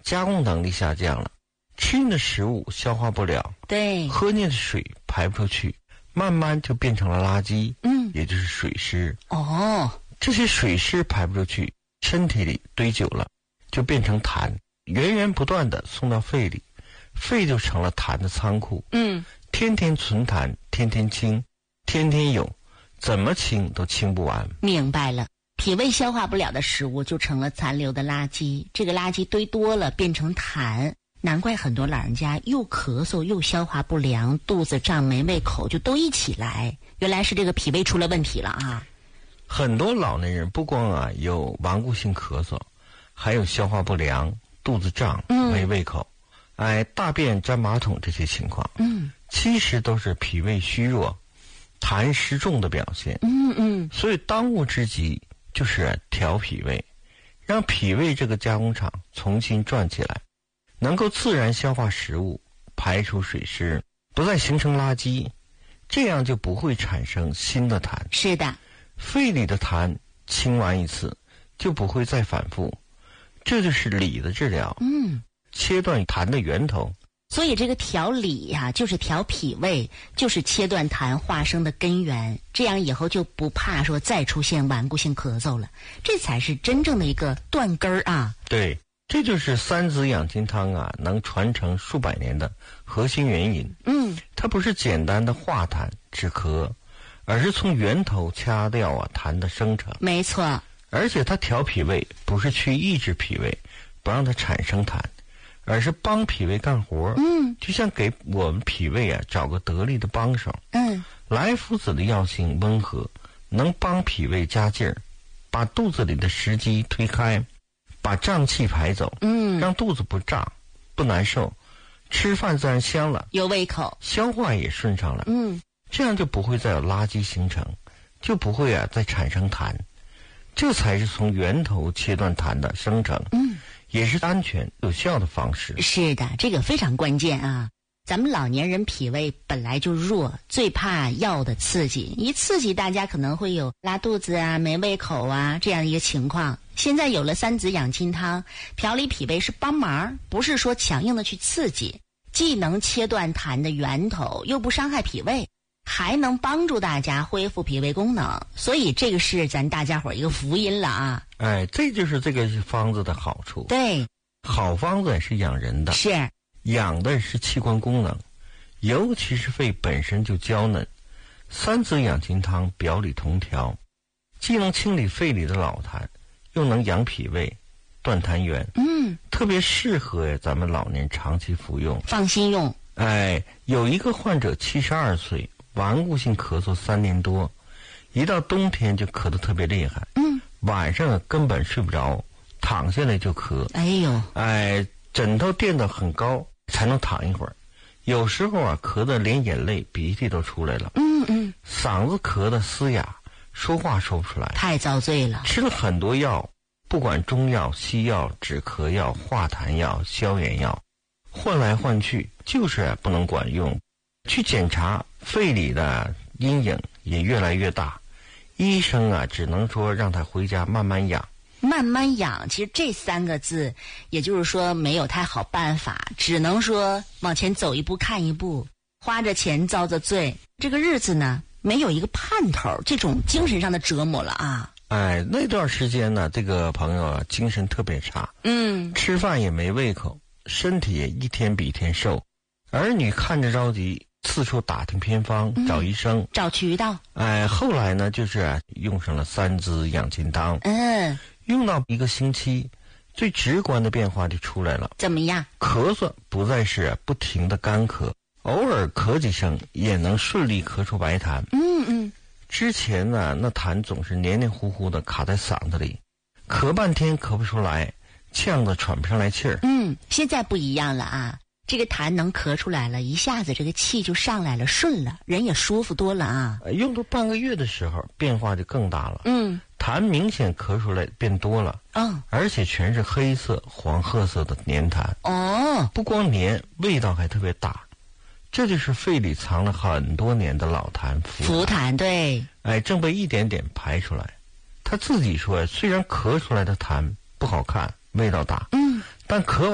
加工能力下降了，吃进的食物消化不了， 对， 喝进的水排不出去，慢慢就变成了垃圾，也就是水湿。这些水湿排不出去，身体里堆久了，就变成痰，源源不断的送到肺里，肺就成了痰的仓库。天天存痰，天天清，天天涌，怎么清都清不完。 明白了，脾胃消化不了的食物就成了残留的垃圾，这个垃圾堆多了变成痰，难怪很多老人家又咳嗽又消化不良，肚子胀没胃口就都一起来，原来是这个脾胃出了问题了啊。 很多老年人不光有顽固性咳嗽，还有消化不良、肚子胀、没胃口，大便沾马桶这些情况，其实都是脾胃虚弱、痰湿重的表现。所以当务之急就是调脾胃，让脾胃这个加工厂重新转起来，能够自然消化食物，排出水湿，不再形成垃圾，这样就不会产生新的痰。 是的， 肺里的痰清完一次就不会再反复，这就是理的治疗。切断痰的源头。 所以这个调理就是调脾胃，就是切断痰化生的根源，这样以后就不怕说再出现顽固性咳嗽了，这才是真正的一个断根儿啊。 对，这就是三子养心汤能传承数百年的核心原因。它不是简单的化痰止咳，而是从源头掐掉痰的生成。 没错， 而且它调脾胃不是去抑制脾胃，不让它产生痰，而是帮脾胃干活。就像给我们脾胃找个得力的帮手。莱菔子的药性温和，能帮脾胃加劲儿，把肚子里的湿积推开，把胀气排走，让肚子不胀不难受，吃饭自然香了， 有胃口， 消化也顺畅了。这样就不会再有垃圾形成，就不会再产生痰，这才是从源头切断痰的生成。也是安全有效的方式。 是的，这个非常关键啊。咱们老年人脾胃本来就弱，最怕药的刺激，一刺激大家可能会有拉肚子没胃口这样一个情况。现在有了三子养心汤，调理脾胃是帮忙，不是说强硬的去刺激，既能切断痰的源头，又不伤害脾胃，还能帮助大家恢复脾胃功能，所以这个是咱大家伙一个福音了啊。 这就是这个方子的好处。 对， 好方子是养人的， 是养的是器官功能，尤其是肺本身就娇嫩。三子养心汤表里同调，既能清理肺里的老痰，又能养脾胃断痰源。特别适合咱们老年长期服用， 放心用。 有一个患者72岁，顽固性咳嗽3年多，一到冬天就咳得特别厉害，晚上根本睡不着，躺下来就咳。枕头垫得很高才能躺一会儿，有时候咳得连眼泪鼻涕都出来了。嗓子咳得嘶哑，说话说不出来， 太遭罪了。 吃了很多药，不管中药西药止咳药化痰药消炎药，换来换去就是不能管用。去检查肺里的阴影也越来越大，医生只能说让他回家慢慢养。 慢慢养，其实这3个字也就是说没有太好办法，只能说往前走一步看一步，花着钱遭着罪，这个日子呢没有一个盼头，这种精神上的折磨了啊。 那段时间呢，这个朋友精神特别差，吃饭也没胃口，身体也一天比一天瘦，儿女看着着急，四处打听偏方，找医生， 找渠道。 后来呢，就是用上了三子养心汤。用到1个星期，最直观的变化就出来了。 怎么样？ 咳嗽不再是不停的干咳，偶尔咳几声也能顺利咳出白痰。之前呢，那痰总是黏黏糊糊的卡在嗓子里，咳半天咳不出来，呛得喘不上来气儿。 现在不一样了啊，这个痰能咳出来了，一下子这个气就上来了，顺了，人也舒服多了啊。 用到半个月的时候，变化就更大了。痰明显咳出来变多了，而且全是黑色、黄褐色的黏痰。不光黏，味道还特别大。这就是肺里藏了很多年的老痰浮痰。对， 正被一点点排出来。他自己说，虽然咳出来的痰不好看，味道大，但咳完